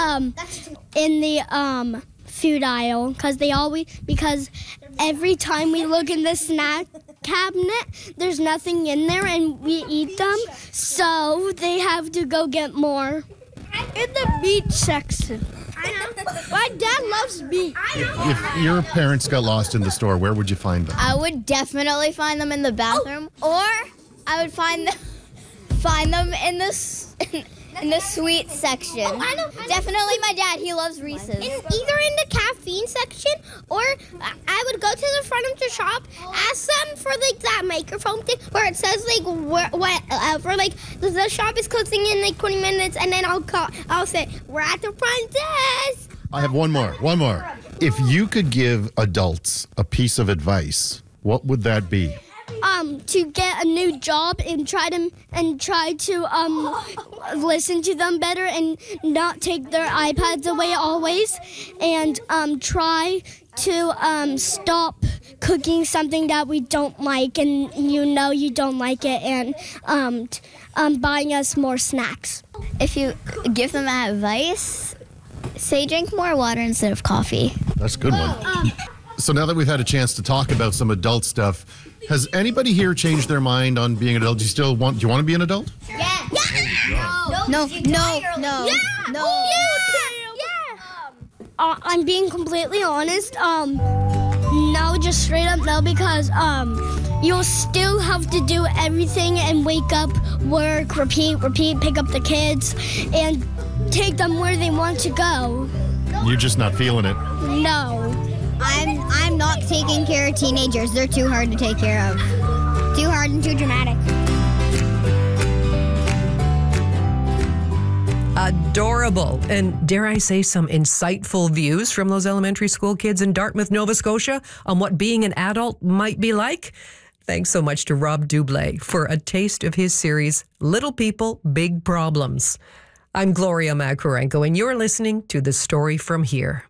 food aisle because every time we look in the snack cabinet, there's nothing in there and we eat them, so they have to go get more. In the meat section. I know. My dad loves meat. If your parents got lost in the store, where would you find them? I would definitely find them in the bathroom, or I would find them in the sweet section. I know. Definitely my dad. He loves Reese's. Either in the caffeine section, or I would go to the front of the shop, ask them for that microphone thing where it says whatever, the shop is closing in 20 minutes, and then I'll say we're at the front desk. I have one more. If you could give adults a piece of advice, what would that be? To get a new job and try to listen to them better and not take their iPads away always, and try to stop cooking something that we don't like and you don't like it, and buying us more snacks. If you give them advice, say drink more water instead of coffee. That's a good one. So now that we've had a chance to talk about some adult stuff, has anybody here changed their mind on being an adult? Do you want to be an adult? Yeah. No. Yeah. I'm being completely honest. No, just straight up no, because you'll still have to do everything and wake up, work, repeat, pick up the kids, and take them where they want to go. You're just not feeling it. No. I'm not taking care of teenagers. They're too hard to take care of. Too hard and too dramatic. Adorable. And dare I say some insightful views from those elementary school kids in Dartmouth, Nova Scotia on what being an adult might be like? Thanks so much to Rob Dublé for a taste of his series, Little People, Big Problems. I'm Gloria Makarenko, and you're listening to The Story From Here.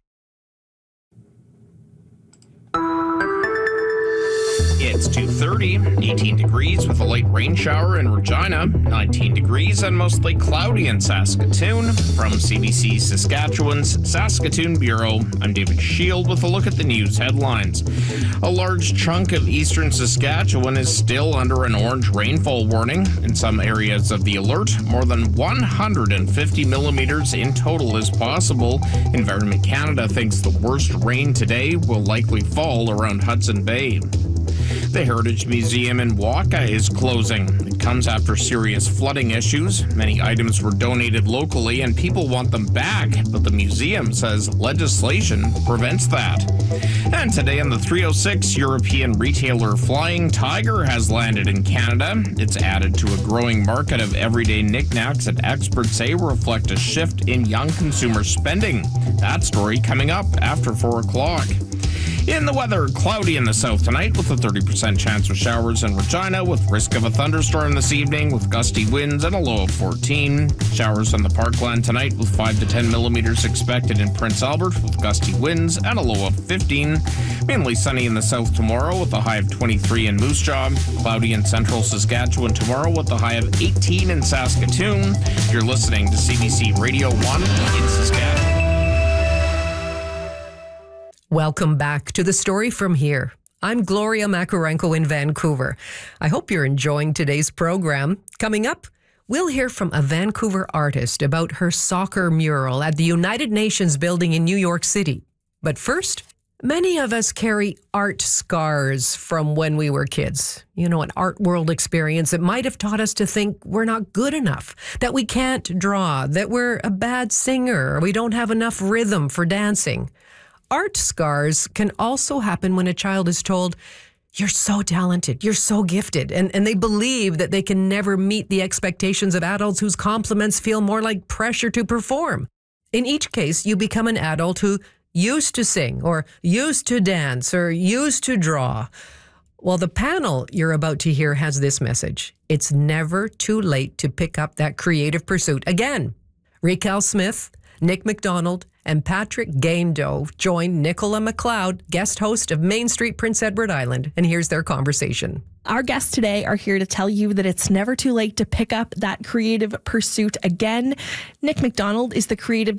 It's 2:30, 18 degrees with a light rain shower in Regina, 19 degrees and mostly cloudy in Saskatoon. From CBC Saskatchewan's Saskatoon Bureau, I'm David Shield with a look at the news headlines. A large chunk of eastern Saskatchewan is still under an orange rainfall warning. In some areas of the alert, more than 150 millimeters in total is possible. Environment Canada thinks the worst rain today will likely fall around Hudson Bay. The Heritage Museum in Waka is closing. It comes after serious flooding issues. Many items were donated locally and people want them back, but the museum says legislation prevents that. And today on the 306, European retailer Flying Tiger has landed in Canada. It's added to a growing market of everyday knickknacks that experts say reflect a shift in young consumer spending. That story coming up after 4 o'clock. In the weather, cloudy in the south tonight with a 30% chance of showers in Regina with risk of a thunderstorm this evening with gusty winds and a low of 14. Showers on the Parkland tonight with 5 to 10 millimeters expected in Prince Albert with gusty winds and a low of 15. Mainly sunny in the south tomorrow with a high of 23 in Moose Jaw. Cloudy in central Saskatchewan tomorrow with a high of 18 in Saskatoon. You're listening to CBC Radio 1 in Saskatchewan. Welcome back to The Story From Here. I'm Gloria Makarenko in Vancouver. I hope you're enjoying today's program. Coming up, we'll hear from a Vancouver artist about her soccer mural at the United Nations building in New York City. But first, many of us carry art scars from when we were kids. You know, an art world experience that might have taught us to think we're not good enough, that we can't draw, that we're a bad singer, or we don't have enough rhythm for dancing. Art scars can also happen when a child is told, you're so talented, you're so gifted, and they believe that they can never meet the expectations of adults whose compliments feel more like pressure to perform. In each case, you become an adult who used to sing, or used to dance, or used to draw. Well, the panel you're about to hear has this message. It's never too late to pick up that creative pursuit again. Raquel Smith, Nick McDonald, and Patrick Gaindow joined Nicola McLeod, guest host of Main Street, Prince Edward Island, and here's their conversation. Our guests today are here to tell you that it's never too late to pick up that creative pursuit again. Nick McDonald is the creative